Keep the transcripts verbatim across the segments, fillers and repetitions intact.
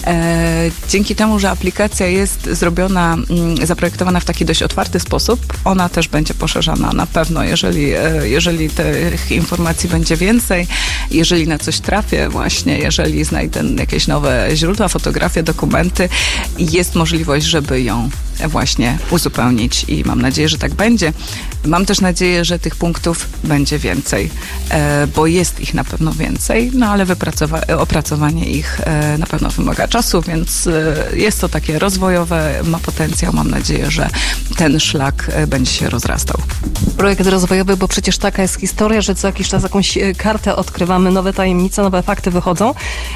E, dzięki temu, że aplikacja jest zrobiona, m, zaprojektowana w taki dość otwarty sposób, ona też będzie poszerzana na pewno, jeżeli, e, jeżeli tych informacji będzie więcej, jeżeli na coś trafię właśnie, jeżeli znajdę jakieś nowe źródła, fotografie, dokumenty, jest możliwość, żeby ją właśnie uzupełnić i mam nadzieję, że tak będzie. Mam też nadzieję, że tych punktów będzie więcej, e, bo jest ich na pewno więcej, no ale wypracowa- opracowanie ich e, na pewno wymaga czasu, więc e, jest to takie rozwojowe, ma potencjał. Mam nadzieję, że ten szlak e, będzie się rozrastał. Projekt rozwojowy, bo przecież taka jest historia, że co jakiś czas jakąś kartę odkrywamy, nowe tajemnice, nowe fakty wychodzą.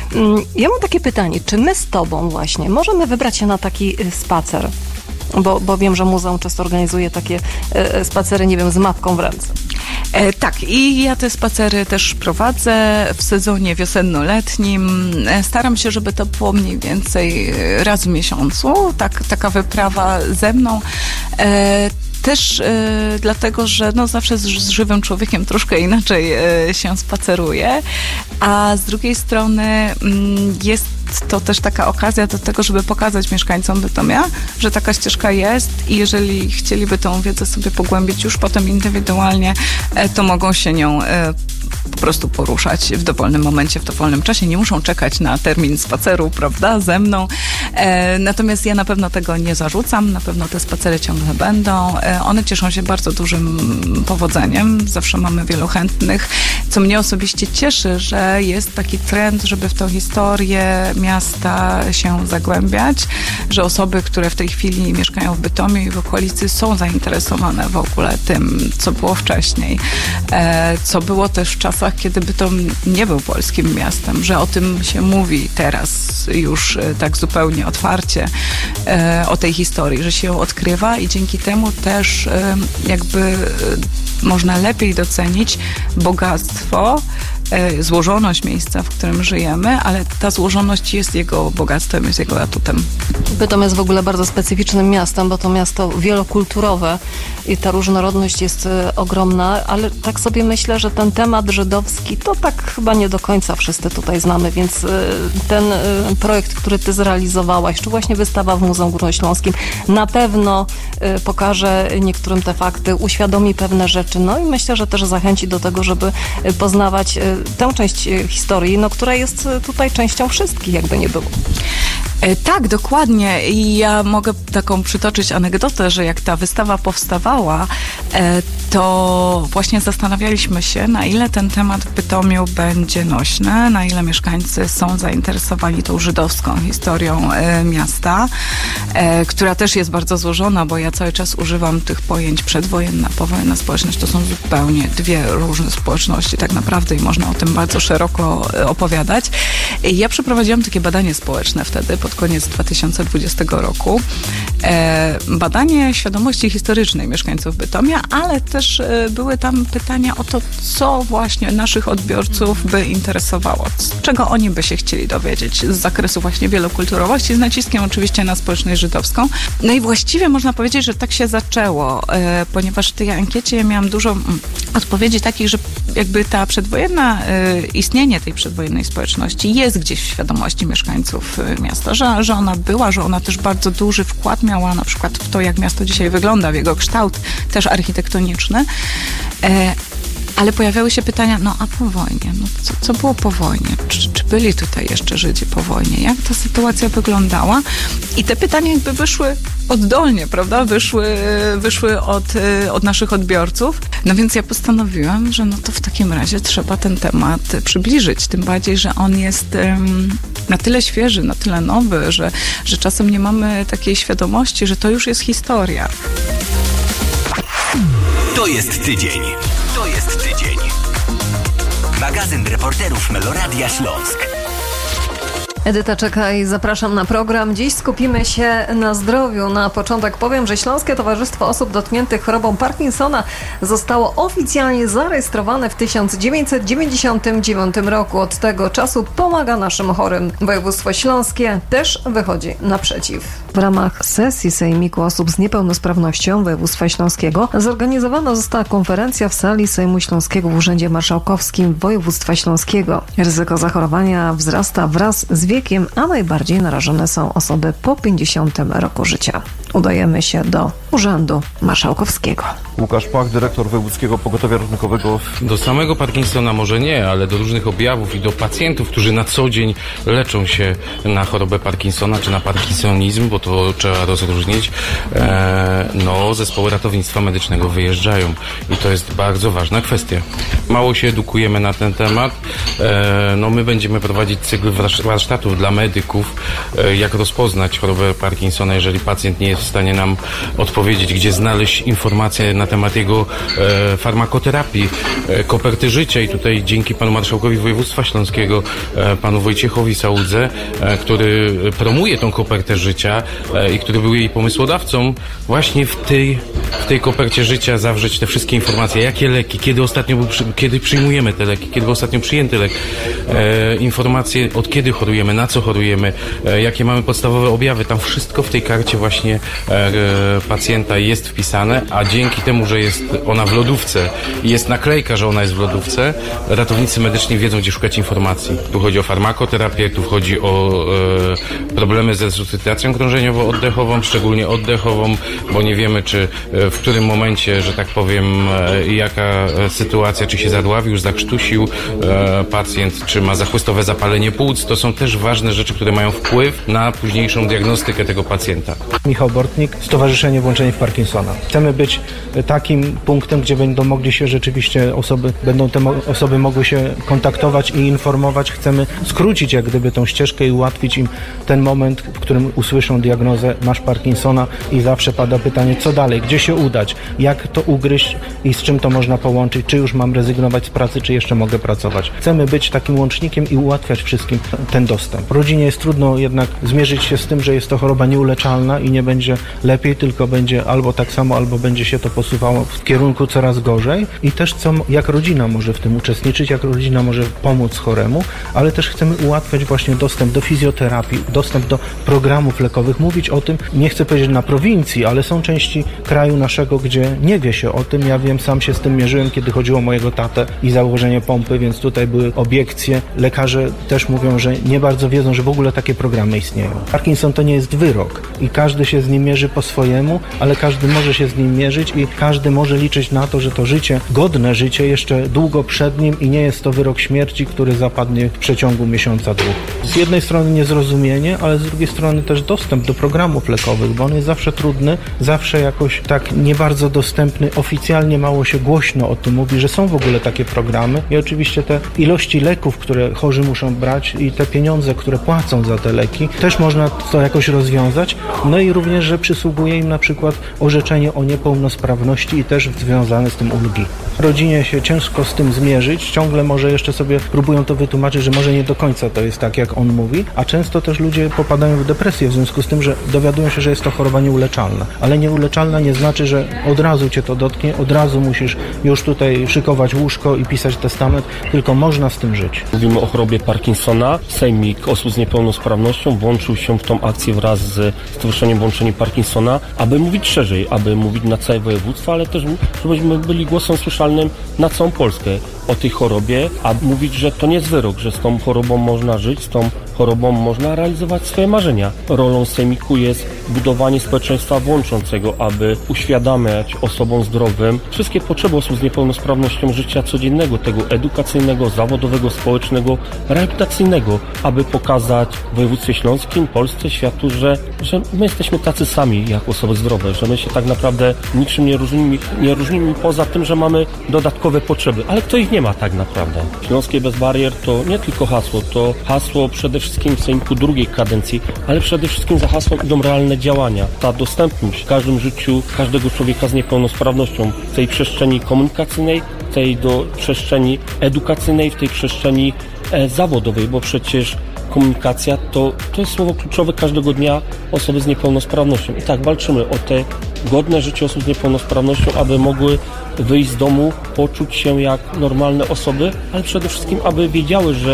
Ja mam takie pytanie, czy my z tobą właśnie możemy wybrać się na taki spacer? Bo, bo wiem, że muzeum często organizuje takie e, spacery, nie wiem, z mapką w ręce. E, tak, i ja te spacery też prowadzę w sezonie wiosenno-letnim. E, staram się, żeby to było mniej więcej raz w miesiącu, tak, taka wyprawa ze mną. E, Też e, dlatego, że no, zawsze z, z żywym człowiekiem troszkę inaczej e, się spaceruje, a z drugiej strony m, jest to też taka okazja do tego, żeby pokazać mieszkańcom Bytomia, że taka ścieżka jest i jeżeli chcieliby tą wiedzę sobie pogłębić już potem indywidualnie, e, to mogą się nią e, po prostu poruszać w dowolnym momencie, w dowolnym czasie. Nie muszą czekać na termin spaceru, prawda, ze mną. E, natomiast ja na pewno tego nie zarzucam. Na pewno te spacery ciągle będą. E, one cieszą się bardzo dużym powodzeniem. Zawsze mamy wielu chętnych. Co mnie osobiście cieszy, że jest taki trend, żeby w tą historię miasta się zagłębiać, że osoby, które w tej chwili mieszkają w Bytomiu i w okolicy, są zainteresowane w ogóle tym, co było wcześniej. E, co było też w czasach, kiedy Bytom nie był polskim miastem, że o tym się mówi teraz już tak zupełnie otwarcie, e, o tej historii, że się ją odkrywa i dzięki temu też e, jakby można lepiej docenić bogactwo, e, złożoność miejsca, w którym żyjemy, ale ta złożoność jest jego bogactwem, jest jego atutem. Bytom jest w ogóle bardzo specyficznym miastem, bo to miasto wielokulturowe i ta różnorodność jest y, ogromna, ale tak sobie myślę, że ten temat żydowski to tak chyba nie do końca wszyscy tutaj znamy, więc y, ten y, projekt, który ty zrealizowałaś, czy właśnie wystawa w Muzeum Górnośląskim, na pewno y, pokaże niektórym te fakty, uświadomi pewne rzeczy, no i myślę, że też zachęci do tego, żeby y, poznawać y, tę część y, historii, no, która jest y, tutaj częścią wszystkich, jakby nie było. Tak, dokładnie. I ja mogę taką przytoczyć anegdotę, że jak ta wystawa powstawała, to właśnie zastanawialiśmy się, na ile ten temat w Bytomiu będzie nośny, na ile mieszkańcy są zainteresowani tą żydowską historią miasta, która też jest bardzo złożona, bo ja cały czas używam tych pojęć przedwojenna, powojenna społeczność. To są zupełnie dwie różne społeczności tak naprawdę i można o tym bardzo szeroko opowiadać. Ja przeprowadziłam takie badanie społeczne wtedy, pod koniec dwa tysiące dwudziestego roku. E, badanie świadomości historycznej mieszkańców Bytomia, ale też e, były tam pytania o to, co właśnie naszych odbiorców by interesowało, z czego oni by się chcieli dowiedzieć z zakresu właśnie wielokulturowości, z naciskiem oczywiście na społeczność żydowską. No i właściwie można powiedzieć, że tak się zaczęło, e, ponieważ w tej ankiecie ja miałam dużo mm, odpowiedzi takich, że jakby ta przedwojenna, e, istnienie tej przedwojennej społeczności jest gdzieś w świadomości mieszkańców e, miasta, że że ona była, że ona też bardzo duży wkład miała na przykład w to, jak miasto dzisiaj wygląda, w jego kształt też architektoniczny. E, ale pojawiały się pytania, no a po wojnie, no co, co było po wojnie? Czy, czy byli tutaj jeszcze Żydzi po wojnie? Jak ta sytuacja wyglądała? I te pytania jakby wyszły oddolnie, prawda? Wyszły, wyszły od, od naszych odbiorców. No więc ja postanowiłam, że no to w takim razie trzeba ten temat przybliżyć. Tym bardziej, że on jest um, na tyle świeży, na tyle nowy, że, że czasem nie mamy takiej świadomości, że to już jest historia. To jest tydzień. To jest tydzień. Magazyn reporterów Meloradia Śląsk. Edyta czeka i zapraszam na program. Dziś skupimy się na zdrowiu. Na początek powiem, że Śląskie Towarzystwo Osób Dotkniętych Chorobą Parkinsona zostało oficjalnie zarejestrowane w tysiąc dziewięćset dziewięćdziesiątym dziewiątym roku. Od tego czasu pomaga naszym chorym. Województwo śląskie też wychodzi naprzeciw. W ramach sesji Sejmiku Osób z Niepełnosprawnością Województwa Śląskiego zorganizowana została konferencja w sali Sejmu Śląskiego w Urzędzie Marszałkowskim Województwa Śląskiego. Ryzyko zachorowania wzrasta wraz z wiekiem, a najbardziej narażone są osoby po pięćdziesiątym roku życia. Udajemy się do Urzędu Marszałkowskiego. Łukasz Pach, dyrektor Wojewódzkiego Pogotowia Ratunkowego. Do samego Parkinsona może nie, ale do różnych objawów i do pacjentów, którzy na co dzień leczą się na chorobę Parkinsona czy na parkinsonizm, bo to trzeba rozróżnić, e, no zespoły ratownictwa medycznego wyjeżdżają i to jest bardzo ważna kwestia. Mało się edukujemy na ten temat. E, no my będziemy prowadzić cykl warsztatów dla medyków, e, jak rozpoznać chorobę Parkinsona, jeżeli pacjent nie jest w stanie nam odpowiedzieć, gdzie znaleźć informacje na temat jego e, farmakoterapii, e, koperty życia i tutaj dzięki panu marszałkowi województwa śląskiego, e, panu Wojciechowi Sałudze, e, który promuje tą kopertę życia e, i który był jej pomysłodawcą, właśnie w tej, w tej kopercie życia zawrzeć te wszystkie informacje, jakie leki, kiedy ostatnio był, kiedy przyjmujemy te leki, kiedy był ostatnio przyjęty lek, e, informacje od kiedy chorujemy, na co chorujemy, e, jakie mamy podstawowe objawy, tam wszystko w tej karcie właśnie e, pacjenta jest wpisane, a dzięki temu, że jest ona w lodówce i jest naklejka, że ona jest w lodówce, ratownicy medyczni wiedzą, gdzie szukać informacji. Tu chodzi o farmakoterapię, tu chodzi o e, problemy z resuscytacją krążeniowo-oddechową, szczególnie oddechową, bo nie wiemy, czy e, w którym momencie, że tak powiem, e, jaka sytuacja, czy się zadławił, zakrztusił e, pacjent, czy ma zachłystowe zapalenie płuc. To są też ważne rzeczy, które mają wpływ na późniejszą diagnostykę tego pacjenta. Michał Bortnik, Stowarzyszenie Włączeni w Parkinsona. Chcemy być takim punktem, gdzie będą mogli się rzeczywiście osoby, będą te mo- osoby mogły się kontaktować i informować. Chcemy skrócić jak gdyby tą ścieżkę i ułatwić im ten moment, w którym usłyszą diagnozę masz Parkinsona i zawsze pada pytanie, co dalej, gdzie się udać, jak to ugryźć i z czym to można połączyć, czy już mam rezygnować z pracy, czy jeszcze mogę pracować. Chcemy być takim łącznikiem i ułatwiać wszystkim ten dostęp. Rodzinie jest trudno jednak zmierzyć się z tym, że jest to choroba nieuleczalna i nie będzie lepiej, tylko będzie albo tak samo, albo będzie się to posuwało w kierunku coraz gorzej i też co, jak rodzina może w tym uczestniczyć, jak rodzina może pomóc choremu, ale też chcemy ułatwiać właśnie dostęp do fizjoterapii, dostęp do programów lekowych, mówić o tym, nie chcę powiedzieć na prowincji, ale są części kraju naszego, gdzie nie wie się o tym. Ja wiem, sam się z tym mierzyłem, kiedy chodziło o mojego tatę i założenie pompy, więc tutaj były obiekcje. Lekarze też mówią, że nie bardzo wiedzą, że w ogóle takie programy istnieją. Parkinson to nie jest wyrok i każdy się z nim mierzy po swojemu, ale każdy może się z nim mierzyć i każdy może liczyć na to, że to życie, godne życie jeszcze długo przed nim i nie jest to wyrok śmierci, który zapadnie w przeciągu miesiąca, dwóch. Z jednej strony niezrozumienie, ale z drugiej strony też dostęp do programów lekowych, bo on jest zawsze trudny, zawsze jakoś tak nie bardzo dostępny. Oficjalnie mało się głośno o tym mówi, że są w ogóle takie programy i oczywiście te ilości leków, które chorzy muszą brać i te pieniądze, które płacą za te leki, też można to jakoś rozwiązać. No i również, że przysługuje im na przykład orzeczenie o niepełnosprawności i też związane z tym ulgi. Rodzinie się ciężko z tym zmierzyć, ciągle może jeszcze sobie próbują to wytłumaczyć, że może nie do końca to jest tak, jak on mówi, a często też ludzie popadają w depresję w związku z tym, że dowiadują się, że jest to choroba nieuleczalna. Ale nieuleczalna nie znaczy, że od razu cię to dotknie, od razu musisz już tutaj szykować łóżko i pisać testament, tylko można z tym żyć. Mówimy o chorobie Parkinsona. Sejmik Osób z Niepełnosprawnością włączył się w tą akcję wraz z Stowarzyszeniem Włączeni Parkinsona, aby mówić szerzej, aby mówić na całe województwo, ale też żebyśmy byli głosem słyszalnym na całą Polskę o tej chorobie, a mówić, że to nie jest wyrok, że z tą chorobą można żyć, z tą chorobą można realizować swoje marzenia. Rolą Sejmiku jest budowanie społeczeństwa włączącego, aby uświadamiać osobom zdrowym wszystkie potrzeby osób z niepełnosprawnością życia codziennego, tego edukacyjnego, zawodowego, społecznego, rehabilitacyjnego, aby pokazać w województwie śląskim, Polsce, światu, że, że my jesteśmy tacy sami jak osoby zdrowe, że my się tak naprawdę niczym nie różnimy, nie różnimy poza tym, że mamy dodatkowe potrzeby, ale kto ich nie ma tak naprawdę. Śląskie bez barier to nie tylko hasło, to hasło przede wszystkim w Sejmiku drugiej kadencji, ale przede wszystkim za hasłem idą realne działania. Ta dostępność w każdym życiu każdego człowieka z niepełnosprawnością w tej przestrzeni komunikacyjnej, w tej do przestrzeni edukacyjnej, w tej przestrzeni e, zawodowej, bo przecież komunikacja to, to jest słowo kluczowe każdego dnia osoby z niepełnosprawnością. I tak walczymy o te godne życie osób z niepełnosprawnością, aby mogły wyjść z domu, poczuć się jak normalne osoby, ale przede wszystkim, aby wiedziały, że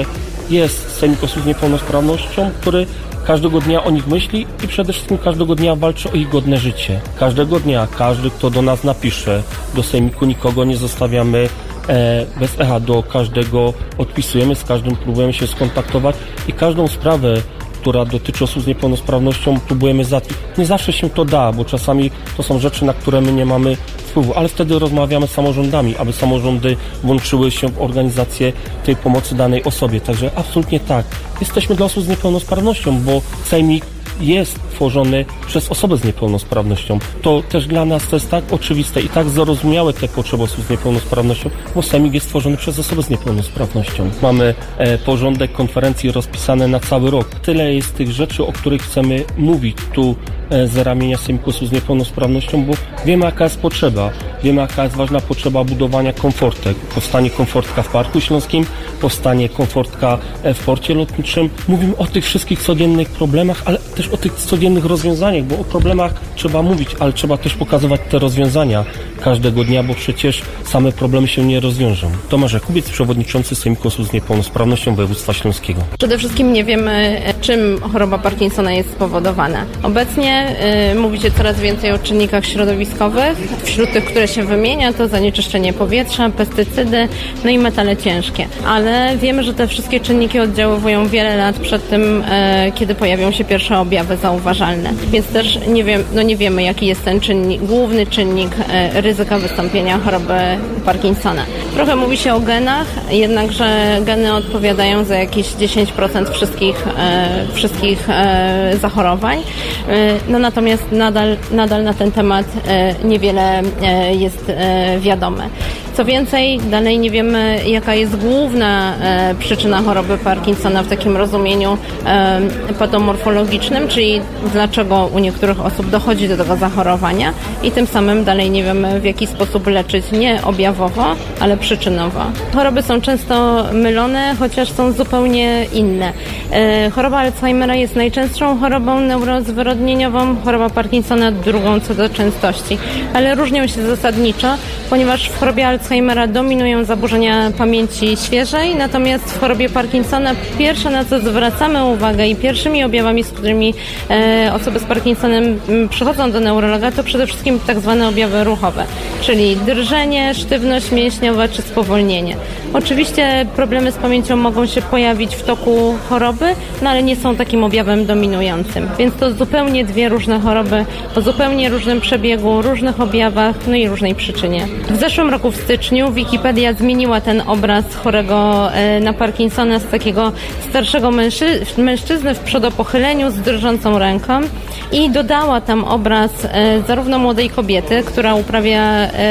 jest Sejmik Osób z Niepełnosprawnością, który każdego dnia o nich myśli i przede wszystkim każdego dnia walczy o ich godne życie. Każdego dnia, każdy, kto do nas napisze, do Sejmiku nikogo nie zostawiamy e, bez echa, do każdego odpisujemy, z każdym próbujemy się skontaktować i każdą sprawę, która dotyczy osób z niepełnosprawnością, próbujemy załatwić. Nie zawsze się to da, bo czasami to są rzeczy, na które my nie mamy wpływu, ale wtedy rozmawiamy z samorządami, aby samorządy włączyły się w organizację tej pomocy danej osobie. Także absolutnie tak. Jesteśmy dla osób z niepełnosprawnością, bo Sejmik jest tworzony przez osobę z niepełnosprawnością. To też dla nas to jest tak oczywiste i tak zrozumiałe te potrzeby osób z niepełnosprawnością, bo Sejmik jest tworzony przez osobę z niepełnosprawnością. Mamy e, porządek konferencji rozpisany na cały rok. Tyle jest tych rzeczy, o których chcemy mówić tu e, z ramienia Sejmiku Osób z Niepełnosprawnością, bo wiemy, jaka jest potrzeba. Wiemy, jaka jest ważna potrzeba budowania komfortek. Powstanie komfortka w Parku Śląskim, powstanie komfortka w porcie lotniczym. Mówimy o tych wszystkich codziennych problemach, ale też o tych codziennych rozwiązaniach, bo o problemach trzeba mówić, ale trzeba też pokazywać te rozwiązania każdego dnia, bo przecież same problemy się nie rozwiążą. Tomasz Jakubiec, przewodniczący Sejmiku Osób z Niepełnosprawnością Województwa Śląskiego. Przede wszystkim nie wiemy, czym choroba Parkinsona jest spowodowana. Obecnie y, mówi się coraz więcej o czynnikach środowiskowych. Wśród tych, które się wymienia, to zanieczyszczenie powietrza, pestycydy, no i metale ciężkie. Ale wiemy, że te wszystkie czynniki oddziaływują wiele lat przed tym, y, kiedy pojawią się pierwsze objawy zauważalne. Więc też nie, wiem, no nie wiemy, jaki jest ten czynnik, główny czynnik y, ryzyka wystąpienia choroby Parkinsona. Trochę mówi się o genach, jednakże geny odpowiadają za jakieś dziesięć procent wszystkich, e, wszystkich e, zachorowań. E, no natomiast nadal, nadal na ten temat e, niewiele e, jest e, wiadome. Co więcej, dalej nie wiemy, jaka jest główna e, przyczyna choroby Parkinsona w takim rozumieniu e, patomorfologicznym, czyli dlaczego u niektórych osób dochodzi do tego zachorowania i tym samym dalej nie wiemy, w jaki sposób leczyć nie objawowo, ale przyczynowo. Choroby są często mylone, chociaż są zupełnie inne. E, choroba Alzheimera jest najczęstszą chorobą neurozwyrodnieniową, choroba Parkinsona drugą co do częstości, ale różnią się zasadniczo, ponieważ w chorobie Alzheimera dominują zaburzenia pamięci świeżej, natomiast w chorobie Parkinsona pierwsze, na co zwracamy uwagę i pierwszymi objawami, z którymi e, osoby z Parkinsonem m, przychodzą do neurologa, to przede wszystkim tak zwane objawy ruchowe, czyli drżenie, sztywność mięśniowa czy spowolnienie. Oczywiście problemy z pamięcią mogą się pojawić w toku choroby, no ale nie są takim objawem dominującym. Więc to zupełnie dwie różne choroby o zupełnie różnym przebiegu, różnych objawach, no i różnej przyczynie. W zeszłym roku w styczniu Wikipedia zmieniła ten obraz chorego na Parkinsona z takiego starszego mężczy- mężczyzny w przodopochyleniu z drżącą ręką i dodała tam obraz e, zarówno młodej kobiety, która uprawia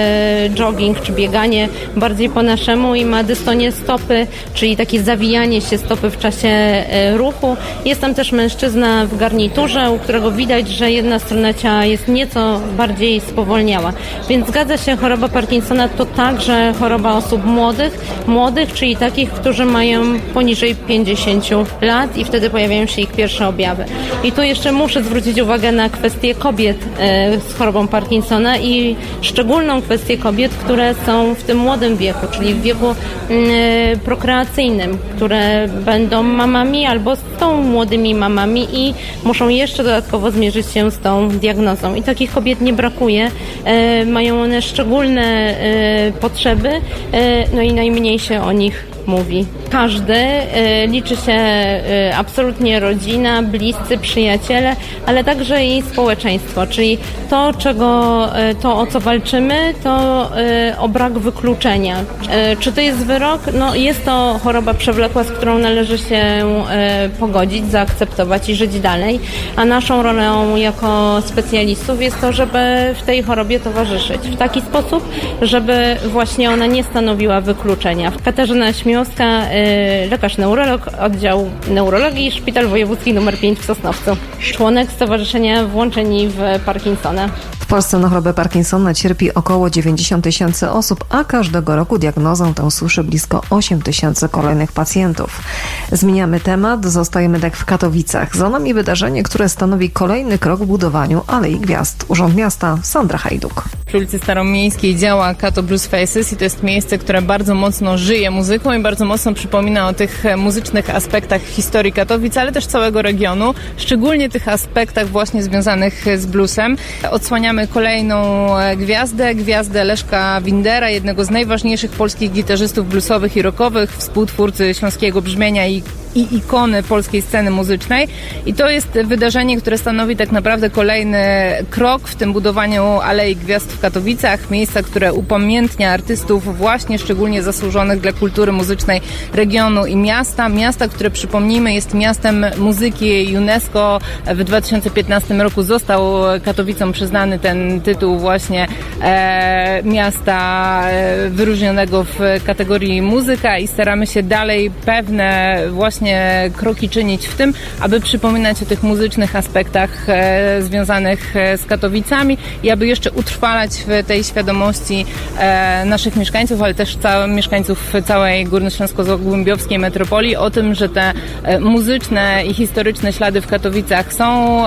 e, jogging czy bieganie bardziej po naszemu i ma dystonię stopy, czyli takie zawijanie się stopy w czasie e, ruchu. Jest tam też mężczyzna w garniturze, u którego widać, że jedna strona ciała jest nieco bardziej spowolniała. Więc zgadza się, choroba Parkinsona to także choroba osób młodych, młodych, czyli takich, którzy mają poniżej pięćdziesięciu lat i wtedy pojawiają się ich pierwsze objawy. I tu jeszcze muszę zwrócić uwagę na kwestię kobiet e, z chorobą Parkinsona i szczególną kwestię kobiet, które są w tym młodym wieku, czyli w wieku e, prokreacyjnym, które będą mamami albo są młodymi mamami i muszą jeszcze dodatkowo zmierzyć się z tą diagnozą. I takich kobiet nie brakuje. E, mają one szczególne e, potrzeby, e, no i najmniej się o nich mówi. Każdy, y, liczy się y, absolutnie rodzina, bliscy, przyjaciele, ale także i społeczeństwo, czyli to, czego, y, to o co walczymy, to y, o brak wykluczenia. Y, czy to jest wyrok? No, jest to choroba przewlekła, z którą należy się y, pogodzić, zaakceptować i żyć dalej, a naszą rolą jako specjalistów jest to, żeby w tej chorobie towarzyszyć w taki sposób, żeby właśnie ona nie stanowiła wykluczenia. Katarzyna Śmiałowska, lekarz neurolog, oddział neurologii, Szpital Wojewódzki numer pięć w Sosnowcu. Członek Stowarzyszenia Włączeni w Parkinsona. Polsce na chorobę Parkinsona cierpi około dziewięćdziesiąt tysięcy osób, a każdego roku diagnozą tę słyszy blisko osiem tysięcy kolejnych pacjentów. Zmieniamy temat, zostajemy tak w Katowicach. Za nami wydarzenie, które stanowi kolejny krok w budowaniu Alei Gwiazd. Urząd Miasta, Sandra Hajduk. Przy ulicy Staromiejskiej działa Kato Blues Faces i to jest miejsce, które bardzo mocno żyje muzyką i bardzo mocno przypomina o tych muzycznych aspektach historii Katowic, ale też całego regionu, szczególnie tych aspektach właśnie związanych z bluesem. Odsłaniamy kolejną gwiazdę, gwiazdę Leszka Windera, jednego z najważniejszych polskich gitarzystów bluesowych i rockowych, współtwórcy śląskiego brzmienia i i ikony polskiej sceny muzycznej. I to jest wydarzenie, które stanowi tak naprawdę kolejny krok w tym budowaniu Alei Gwiazd w Katowicach, miejsca, które upamiętnia artystów właśnie szczególnie zasłużonych dla kultury muzycznej regionu i miasta. Miasta, które przypomnijmy jest miastem muzyki UNESCO. W dwa tysiące piętnastym roku został Katowicom przyznany ten tytuł właśnie e, miasta wyróżnionego w kategorii muzyka i staramy się dalej pewne właśnie kroki czynić w tym, aby przypominać o tych muzycznych aspektach e, związanych z Katowicami i aby jeszcze utrwalać w tej świadomości e, naszych mieszkańców, ale też całych mieszkańców całej górnośląsko-zagłębiowskiej metropolii o tym, że te e, muzyczne i historyczne ślady w Katowicach są,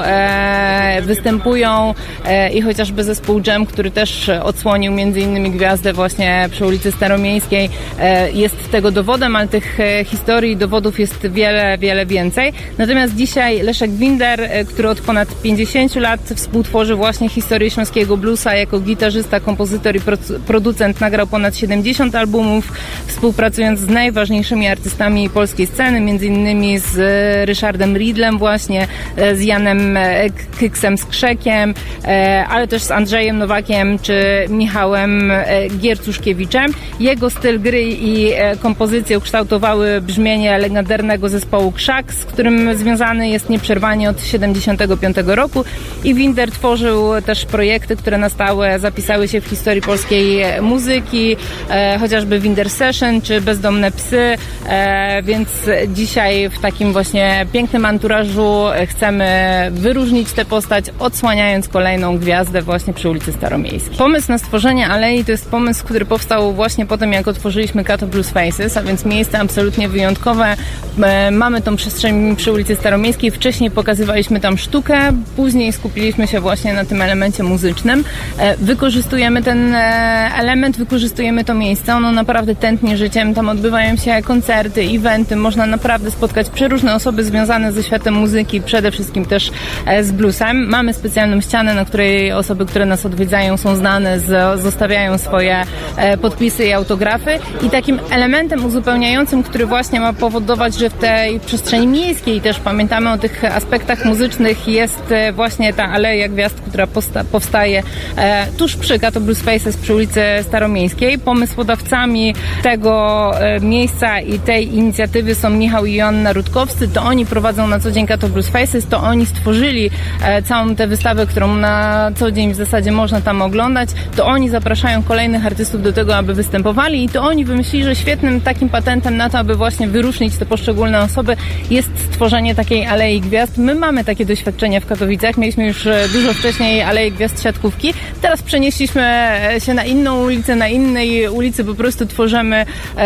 e, występują e, i chociażby zespół Dżem, który też odsłonił między innymi gwiazdę właśnie przy ulicy Staromiejskiej, e, jest tego dowodem, ale tych e, historii, dowodów jest wiele, wiele więcej. Natomiast dzisiaj Leszek Winder, który od ponad pięćdziesięciu lat współtworzy właśnie historię śląskiego bluesa jako gitarzysta, kompozytor i producent, nagrał ponad siedemdziesiąt albumów, współpracując z najważniejszymi artystami polskiej sceny, między innymi z Ryszardem Ridlem właśnie, z Janem Kyksem Skrzekiem, ale też z Andrzejem Nowakiem czy Michałem Giercuszkiewiczem. Jego styl gry i kompozycje ukształtowały brzmienie legendarnego zespołu Krzak, z którym związany jest nieprzerwanie od siedemdziesiątego piątego roku i Winder tworzył też projekty, które na stałe zapisały się w historii polskiej muzyki, e, chociażby Winder Session czy Bezdomne Psy, e, więc dzisiaj w takim właśnie pięknym anturażu chcemy wyróżnić tę postać, odsłaniając kolejną gwiazdę właśnie przy ulicy Staromiejskiej. Pomysł na stworzenie alei to jest pomysł, który powstał właśnie po tym, jak otworzyliśmy Kato Blues Faces, a więc miejsce absolutnie wyjątkowe. Mamy tą przestrzeń przy ulicy Staromiejskiej. Wcześniej pokazywaliśmy tam sztukę, później skupiliśmy się właśnie na tym elemencie muzycznym. Wykorzystujemy ten element, wykorzystujemy to miejsce. Ono naprawdę tętni życiem. Tam odbywają się koncerty, eventy. Można naprawdę spotkać przeróżne osoby związane ze światem muzyki, przede wszystkim też z bluesem. Mamy specjalną ścianę, na której osoby, które nas odwiedzają, są znane, zostawiają swoje podpisy i autografy. I takim elementem uzupełniającym, który właśnie ma powodować, że w tej przestrzeni miejskiej też pamiętamy o tych aspektach muzycznych, jest właśnie ta Aleja Gwiazd, która posta- powstaje e, tuż przy Kato Blues Faces przy ulicy Staromiejskiej. Pomysłodawcami tego e, miejsca i tej inicjatywy są Michał i Joanna Rutkowscy. To oni prowadzą na co dzień Kato Blues Faces, to oni stworzyli e, całą tę wystawę, którą na co dzień w zasadzie można tam oglądać. To oni zapraszają kolejnych artystów do tego, aby występowali i to oni wymyślili, że świetnym takim patentem na to, aby właśnie wyróżnić te poszczególne osoby, jest stworzenie takiej Alei Gwiazd. My mamy takie doświadczenia w Katowicach. Mieliśmy już dużo wcześniej Aleję Gwiazd siatkówki. Teraz przenieśliśmy się na inną ulicę, na innej ulicy po prostu tworzymy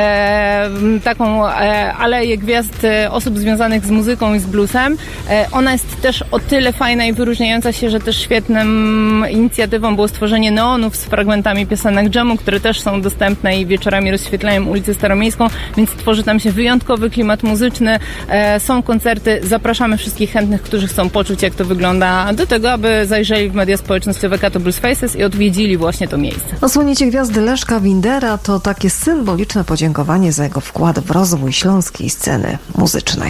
e, taką e, Aleję Gwiazd osób związanych z muzyką i z bluesem. E, ona jest też o tyle fajna i wyróżniająca się, że też świetną inicjatywą było stworzenie neonów z fragmentami piosenek dżemu, które też są dostępne i wieczorami rozświetlają ulicę Staromiejską, więc tworzy tam się wyjątkowy klimat muzyczny. E, są koncerty. Zapraszamy wszystkich chętnych, którzy chcą poczuć, jak to wygląda, do tego, aby zajrzeli w media społecznościowe Kato Blues Faces i odwiedzili właśnie to miejsce. Odsłonięcie gwiazdy Leszka Windera to takie symboliczne podziękowanie za jego wkład w rozwój śląskiej sceny muzycznej.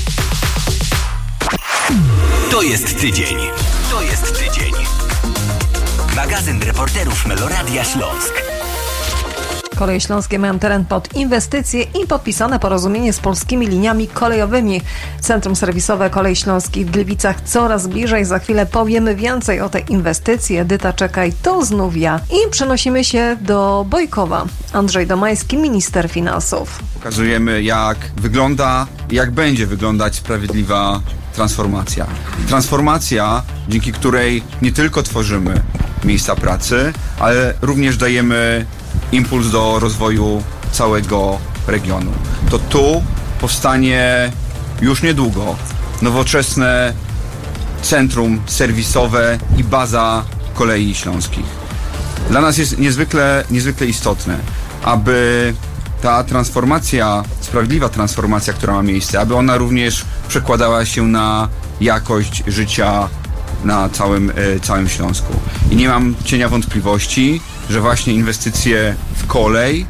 To jest tydzień. To jest tydzień. Magazyn reporterów Meloradia Śląsk. Koleje Śląskie mają teren pod inwestycje i podpisane porozumienie z polskimi liniami kolejowymi. Centrum serwisowe Kolei Śląskich w Gliwicach coraz bliżej. Za chwilę powiemy więcej o tej inwestycji. Edyta Czekaj, to znów ja. I przenosimy się do Bojkowa. Andrzej Domański, minister finansów. Pokazujemy, jak wygląda i jak będzie wyglądać sprawiedliwa transformacja. Transformacja, dzięki której nie tylko tworzymy miejsca pracy, ale również dajemy impuls do rozwoju całego regionu. To tu powstanie już niedługo nowoczesne centrum serwisowe i baza kolei śląskich. Dla nas jest niezwykle, niezwykle istotne, aby ta transformacja, sprawiedliwa transformacja, która ma miejsce, aby ona również przekładała się na jakość życia na całym, całym Śląsku. I nie mam cienia wątpliwości, że właśnie inwestycje w kolej,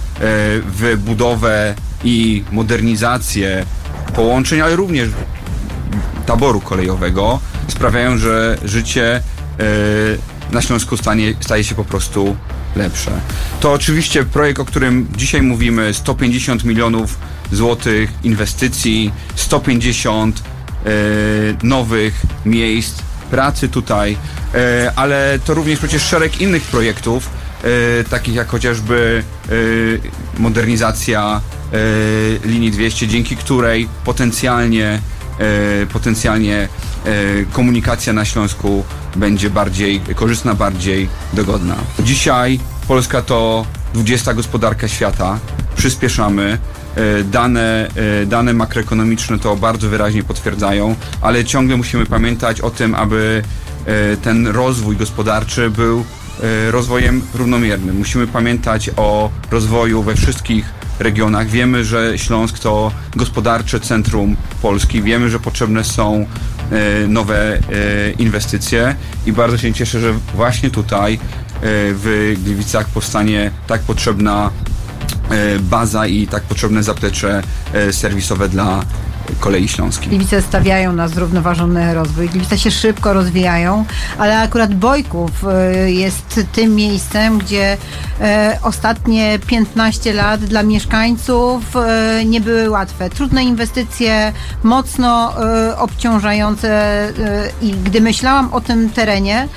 w budowę i modernizację połączeń, ale również taboru kolejowego sprawiają, że życie na Śląsku stanie, staje się po prostu lepsze. To oczywiście projekt, o którym dzisiaj mówimy, sto pięćdziesiąt milionów złotych inwestycji, sto pięćdziesiąt e, nowych miejsc pracy tutaj, e, ale to również przecież szereg innych projektów, e, takich jak chociażby e, modernizacja e, linii dwieście, dzięki której potencjalnie E, potencjalnie e, komunikacja na Śląsku będzie bardziej korzystna, bardziej dogodna. Dzisiaj Polska to dwudziesta gospodarka świata, przyspieszamy, e, dane, e, dane makroekonomiczne to bardzo wyraźnie potwierdzają, ale ciągle musimy pamiętać o tym, aby e, ten rozwój gospodarczy był e, rozwojem równomiernym. Musimy pamiętać o rozwoju we wszystkich regionach. Wiemy, że Śląsk to gospodarcze centrum Polski. Wiemy, że potrzebne są e, nowe e, inwestycje i bardzo się cieszę, że właśnie tutaj e, w Gliwicach powstanie tak potrzebna e, baza i tak potrzebne zaplecze e, serwisowe dla kolei śląskiej. Gliwice stawiają na zrównoważony rozwój. Gliwice się szybko rozwijają, ale akurat Bojków jest tym miejscem, gdzie ostatnie piętnaście lat dla mieszkańców nie były łatwe. Trudne inwestycje, mocno obciążające i gdy myślałam o tym terenie,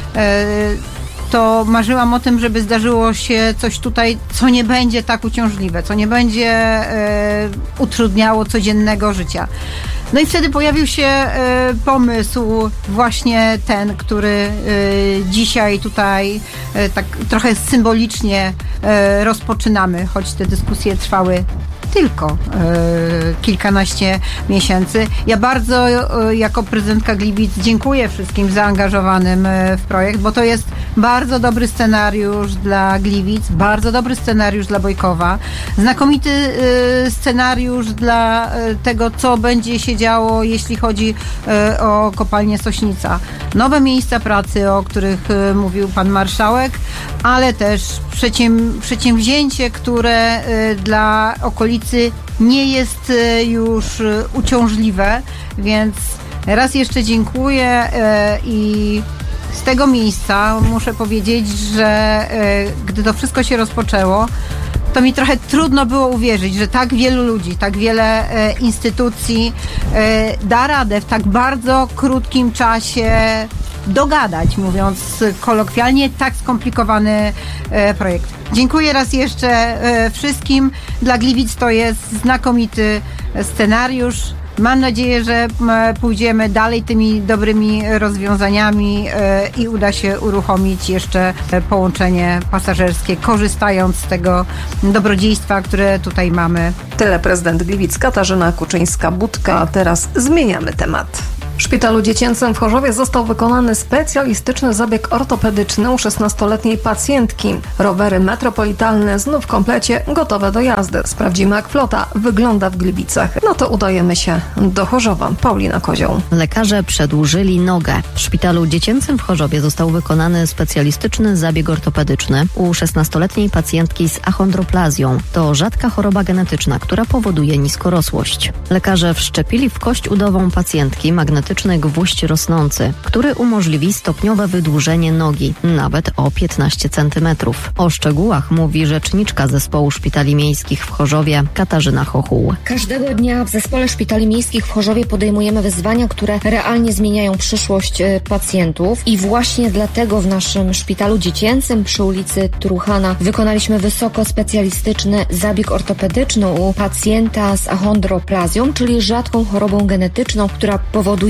to marzyłam o tym, żeby zdarzyło się coś tutaj, co nie będzie tak uciążliwe, co nie będzie e, utrudniało codziennego życia. No i wtedy pojawił się e, pomysł właśnie ten, który e, dzisiaj tutaj e, tak trochę symbolicznie e, rozpoczynamy, choć te dyskusje trwały tylko e, kilkanaście miesięcy. Ja bardzo e, jako prezydentka Gliwic dziękuję wszystkim zaangażowanym e, w projekt, bo to jest bardzo dobry scenariusz dla Gliwic, bardzo dobry scenariusz dla Bojkowa, znakomity e, scenariusz dla e, tego, co będzie się działo, jeśli chodzi e, o kopalnię Sośnica. Nowe miejsca pracy, o których e, mówił pan marszałek, ale też przedsięw- przedsięwzięcie, które e, dla okolicy nie jest już uciążliwe, więc raz jeszcze dziękuję i z tego miejsca muszę powiedzieć, że gdy to wszystko się rozpoczęło, to mi trochę trudno było uwierzyć, że tak wielu ludzi, tak wiele instytucji da radę w tak bardzo krótkim czasie dogadać, mówiąc kolokwialnie, tak skomplikowany e, projekt. Dziękuję raz jeszcze e, wszystkim. Dla Gliwic to jest znakomity scenariusz. Mam nadzieję, że m, pójdziemy dalej tymi dobrymi rozwiązaniami e, i uda się uruchomić jeszcze połączenie pasażerskie, korzystając z tego dobrodziejstwa, które tutaj mamy. Tyle prezydent Gliwic Katarzyna Kuczyńska-Budka. A teraz zmieniamy temat. W szpitalu dziecięcym w Chorzowie został wykonany specjalistyczny zabieg ortopedyczny u szesnastoletniej pacjentki. Rowery metropolitalne znów w komplecie, gotowe do jazdy. Sprawdzimy, jak flota wygląda w Gliwicach. No to udajemy się do Chorzowa. Paulina Kozioł. Lekarze przedłużyli nogę. W szpitalu dziecięcym w Chorzowie został wykonany specjalistyczny zabieg ortopedyczny u szesnastoletniej pacjentki z achondroplazją. To rzadka choroba genetyczna, która powoduje niskorosłość. Lekarze wszczepili w kość udową pacjentki magnetyczny gwóźdź rosnący, który umożliwi stopniowe wydłużenie nogi, nawet o piętnaście centymetrów. O szczegółach mówi rzeczniczka Zespołu Szpitali Miejskich w Chorzowie Katarzyna Chochuł. Każdego dnia w Zespole Szpitali Miejskich w Chorzowie podejmujemy wyzwania, które realnie zmieniają przyszłość pacjentów i właśnie dlatego w naszym szpitalu dziecięcym przy ulicy Truchana wykonaliśmy wysoko specjalistyczny zabieg ortopedyczny u pacjenta z achondroplazją, czyli rzadką chorobą genetyczną, która powoduje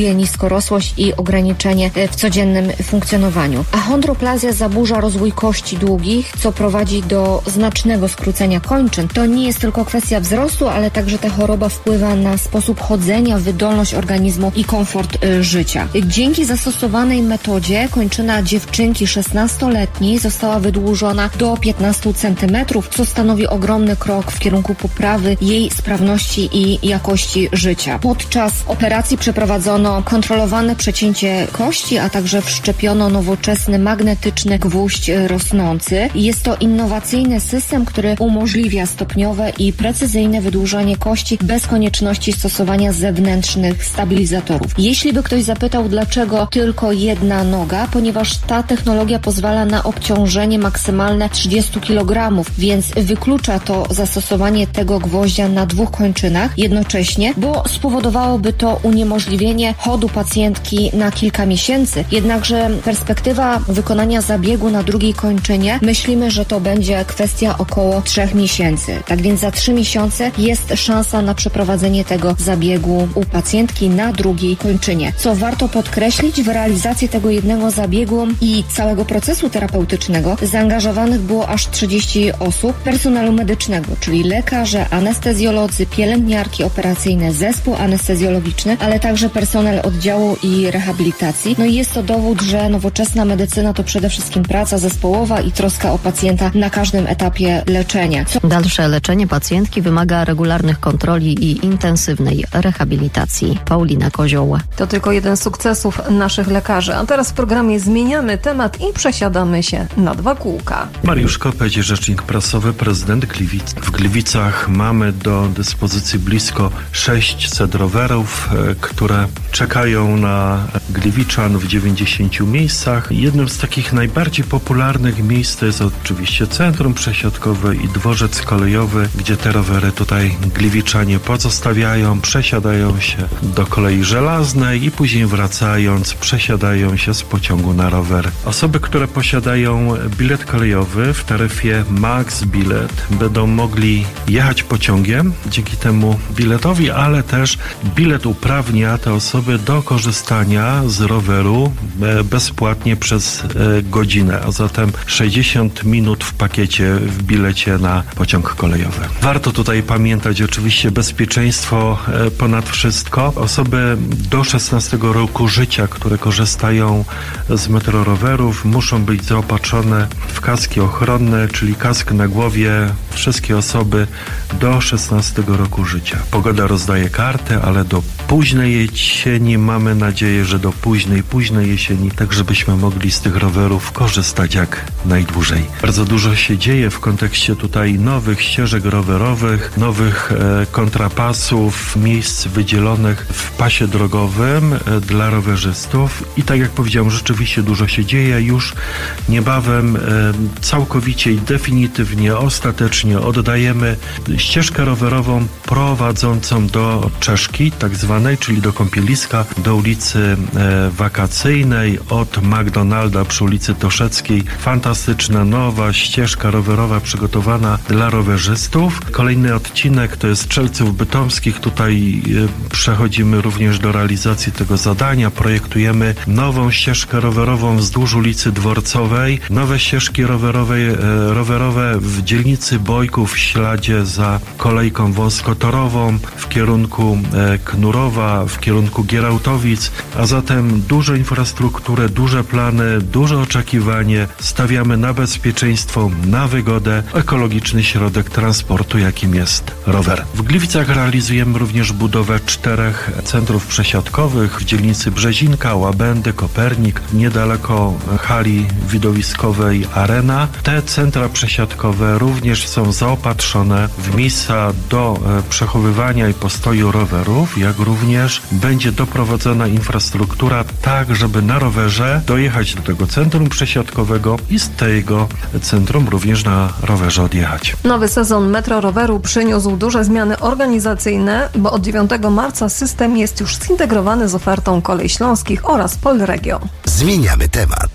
powoduje niskorosłość i ograniczenie w codziennym funkcjonowaniu. Achondroplazja zaburza rozwój kości długich, co prowadzi do znacznego skrócenia kończyn. To nie jest tylko kwestia wzrostu, ale także ta choroba wpływa na sposób chodzenia, wydolność organizmu i komfort y, życia. Dzięki zastosowanej metodzie kończyna dziewczynki szesnastoletniej została wydłużona do piętnastu centymetrów, co stanowi ogromny krok w kierunku poprawy jej sprawności i jakości życia. Podczas operacji przeprowadzono kontrolowane przecięcie kości, a także wszczepiono nowoczesny magnetyczny gwóźdź rosnący. Jest to innowacyjny system, który umożliwia stopniowe i precyzyjne wydłużanie kości bez konieczności stosowania zewnętrznych stabilizatorów. Jeśli by ktoś zapytał, dlaczego tylko jedna noga, ponieważ ta technologia pozwala na obciążenie maksymalne trzydzieści kilogramów, więc wyklucza to zastosowanie tego gwoździa na dwóch kończynach jednocześnie, bo spowodowałoby to uniemożliwienie chodu pacjentki na kilka miesięcy. Jednakże perspektywa wykonania zabiegu na drugiej kończynie, myślimy, że to będzie kwestia około trzech miesięcy. Tak więc za trzy miesiące jest szansa na przeprowadzenie tego zabiegu u pacjentki na drugiej kończynie. Co warto podkreślić, w realizacji tego jednego zabiegu i całego procesu terapeutycznego zaangażowanych było aż trzydzieści osób personelu medycznego, czyli lekarze, anestezjolodzy, pielęgniarki operacyjne, zespół anestezjologiczny, ale także personel oddziału i rehabilitacji. No i jest to dowód, że nowoczesna medycyna to przede wszystkim praca zespołowa i troska o pacjenta na każdym etapie leczenia. Co... Dalsze leczenie pacjentki wymaga regularnych kontroli i intensywnej rehabilitacji. Paulina Kozioł. To tylko jeden z sukcesów naszych lekarzy. A teraz w programie zmieniamy temat i przesiadamy się na dwa kółka. Mariusz Kopeć, rzecznik prasowy, prezydent Gliwic. W Gliwicach mamy do dyspozycji blisko sześćset rowerów, które czekają na Gliwiczan w dziewięćdziesięciu miejscach. Jednym z takich najbardziej popularnych miejsc to jest oczywiście centrum przesiadkowe i dworzec kolejowy, gdzie te rowery tutaj Gliwiczanie pozostawiają, przesiadają się do kolei żelaznej i później wracając przesiadają się z pociągu na rower. Osoby, które posiadają bilet kolejowy w taryfie Max Bilet będą mogli jechać pociągiem dzięki temu biletowi, ale też bilet uprawnia te osoby do korzystania z roweru bezpłatnie przez godzinę, a zatem sześćdziesiąt minut w pakiecie w bilecie na pociąg kolejowy. Warto tutaj pamiętać oczywiście bezpieczeństwo ponad wszystko. Osoby do szesnastego roku życia, które korzystają z metrorowerów, muszą być zaopatrzone w kaski ochronne, czyli kask na głowie, wszystkie osoby do szesnastego roku życia. Pogoda rozdaje karty, ale do późnej jesieni mamy nadzieję, że do późnej, późnej jesieni, tak żebyśmy mogli z tych rowerów korzystać jak najdłużej. Bardzo dużo się dzieje w kontekście tutaj nowych ścieżek rowerowych, nowych e, kontrapasów, miejsc wydzielonych w pasie drogowym e, dla rowerzystów i tak jak powiedziałem, rzeczywiście dużo się dzieje. Już niebawem e, całkowicie i definitywnie, ostatecznie oddajemy ścieżkę rowerową prowadzącą do Czeszki, tak zwanej, czyli do kąpieliska, do ulicy e, Wakacyjnej, od McDonalda przy ulicy Toszeckiej. Fantastyczna, nowa ścieżka rowerowa przygotowana dla rowerzystów. Kolejny odcinek to jest Strzelców Bytomskich. Tutaj e, przechodzimy również do realizacji tego zadania. Projektujemy nową ścieżkę rowerową wzdłuż ulicy Dworcowej. Nowe ścieżki rowerowe, e, rowerowe w dzielnicy Bojków w śladzie za kolejką wąskotorową w kierunku e, Knurowa, w kierunku Gierałtowic, a zatem dużo infrastrukturę, duże plany, duże oczekiwanie. Stawiamy na bezpieczeństwo, na wygodę, ekologiczny środek transportu, jakim jest rower. W Gliwicach realizujemy również budowę czterech centrów przesiadkowych w dzielnicy Brzezinka, Łabędy, Kopernik, niedaleko hali widowiskowej Arena. Te centra przesiadkowe również są zaopatrzone w miejsca do przechowywania i postoju rowerów, jak również będzie doprowadzona infrastruktura tak, żeby na rowerze dojechać do tego centrum przesiadkowego i z tego centrum również na rowerze odjechać. Nowy sezon Metro Roweru przyniósł duże zmiany organizacyjne, bo od dziewiątego marca system jest już zintegrowany z ofertą Kolei Śląskich oraz Polregio. Zmieniamy temat.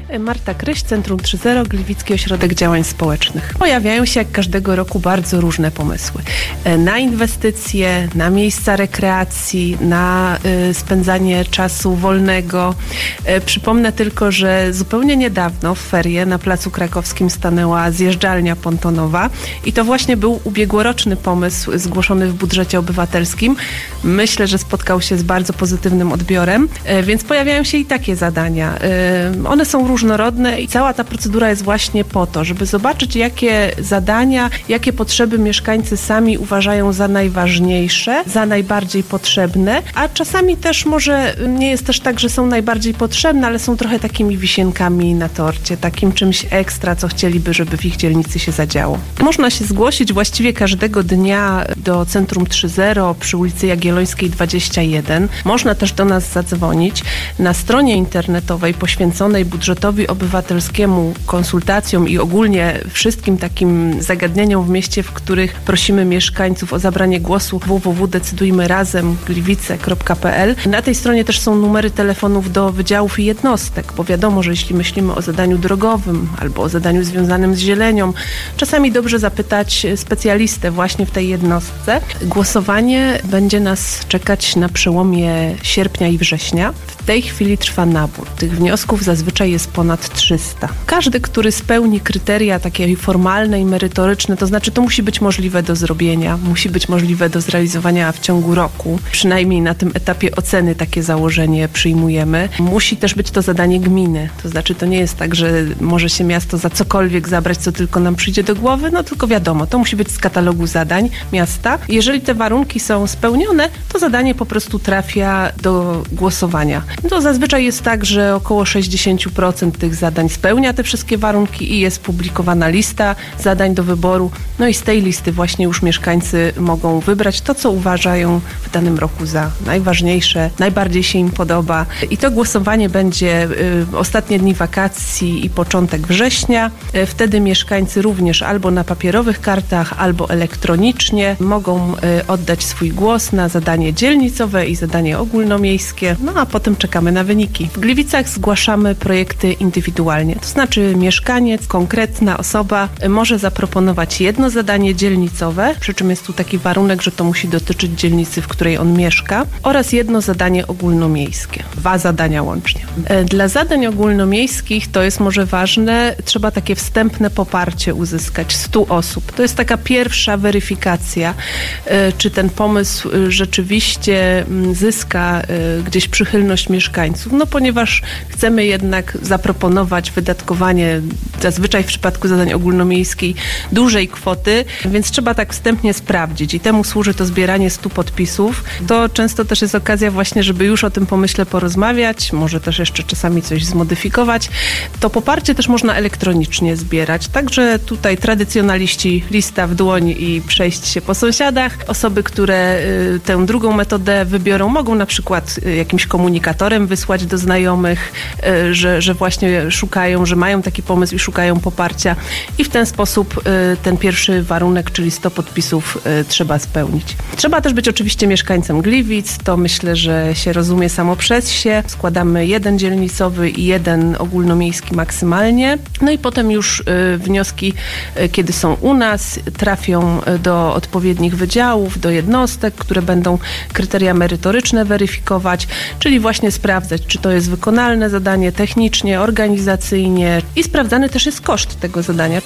Marta Kryś, Centrum trzy zero, Gliwicki Ośrodek Działań Społecznych. Pojawiają się jak każdego roku bardzo różne pomysły. Na inwestycje, na miejsca rekreacji, na y, spędzanie czasu wolnego. Y, przypomnę tylko, że zupełnie niedawno w ferie na Placu Krakowskim stanęła zjeżdżalnia pontonowa i to właśnie był ubiegłoroczny pomysł zgłoszony w budżecie obywatelskim. Myślę, że spotkał się z bardzo pozytywnym odbiorem, y, więc pojawiają się i takie zadania. Y, one są różnorodne i cała ta procedura jest właśnie po to, żeby zobaczyć, jakie zadania, jakie potrzeby mieszkańcy sami uważają za najważniejsze, za najbardziej potrzebne, a czasami też może nie jest też tak, że są najbardziej potrzebne, ale są trochę takimi wisienkami na torcie, takim czymś ekstra, co chcieliby, żeby w ich dzielnicy się zadziało. Można się zgłosić właściwie każdego dnia do Centrum trzy zero przy ulicy Jagiellońskiej dwadzieścia jeden. Można też do nas zadzwonić. Na stronie internetowej poświęconej budżetowi obywatelskiemu, konsultacjom i ogólnie wszystkim takim zagadnieniom w mieście, w których prosimy mieszkańców o zabranie głosu, w w w kropka decydujmy razem gliwice kropka p l. Na tej stronie też są numery telefonów do wydziałów i jednostek, bo wiadomo, że jeśli myślimy o zadaniu drogowym albo o zadaniu związanym z zielenią, czasami dobrze zapytać specjalistę właśnie w tej jednostce. Głosowanie będzie nas czekać na przełomie sierpnia i września. W tej chwili trwa nabór. Tych wniosków zazwyczaj jest ponad trzysta. Każdy, który spełni kryteria takie formalne i merytoryczne, to znaczy to musi być możliwe do zrobienia, musi być możliwe do zrealizowania w ciągu roku. Przynajmniej na tym etapie oceny takie założenie przyjmujemy. Musi też być to zadanie gminy. To znaczy to nie jest tak, że może się miasto za cokolwiek zabrać, co tylko nam przyjdzie do głowy, no tylko wiadomo, to musi być z katalogu zadań miasta. Jeżeli te warunki są spełnione, to zadanie po prostu trafia do głosowania. To zazwyczaj jest tak, że około sześćdziesiąt procent tych zadań spełnia te wszystkie warunki i jest publikowana lista zadań do wyboru. No i z tej listy właśnie już mieszkańcy mogą wybrać to, co uważają w danym roku za najważniejsze, najbardziej się im podoba. I to głosowanie będzie y, ostatnie dni wakacji i początek września. Y, wtedy mieszkańcy również albo na papierowych kartach, albo elektronicznie mogą y, oddać swój głos na zadanie dzielnicowe i zadanie ogólnomiejskie. No a potem czekamy na wyniki. W Gliwicach zgłaszamy projekty indywidualnie. To znaczy mieszkaniec, konkretna osoba y, może zaproponować jedno zadanie dzielnicowe, przy czym jest tu taki warunek, że to musi dotyczyć dzielnicy, w której on mieszka, oraz jedno zadanie ogólnomiejskie. Dwa zadania łącznie. Dla zadań ogólnomiejskich, to jest może ważne, trzeba takie wstępne poparcie uzyskać stu osób. To jest taka pierwsza weryfikacja, czy ten pomysł rzeczywiście zyska gdzieś przychylność mieszkańców. No ponieważ chcemy jednak zaproponować wydatkowanie, zazwyczaj w przypadku zadań ogólnomiejskiej, dużej kwoty, więc trzeba tak wstępnie sprawdzić i temu służy to zbieranie stu podpisów. To często też jest okazja właśnie, żeby już o tym pomyśle porozmawiać, może też jeszcze czasami coś zmodyfikować. To poparcie też można elektronicznie zbierać, także tutaj tradycjonaliści lista w dłoń i przejść się po sąsiadach. Osoby, które y, tę drugą metodę wybiorą, mogą na przykład y, jakimś komunikatorem wysłać do znajomych, y, że, że właśnie szukają, że mają taki pomysł i szukają poparcia i w ten sposób y, ten pierwszy warunek, czyli sto podpisów y, trzeba spełnić. Trzeba też być oczywiście mieszkańcem Gliwic, to myślę, że się rozumie samo przez się. Składamy jeden dzielnicowy i jeden ogólnomiejski maksymalnie. No i potem już y, wnioski, y, kiedy są u nas, trafią do odpowiednich wydziałów, do jednostek, które będą kryteria merytoryczne weryfikować, czyli właśnie sprawdzać, czy to jest wykonalne zadanie technicznie, organizacyjnie i sprawdzany też jest koszt tego zadania.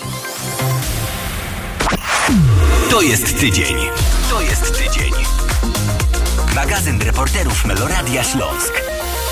To jest tydzień. To jest tydzień. Magazyn reporterów Meloradia Śląsk.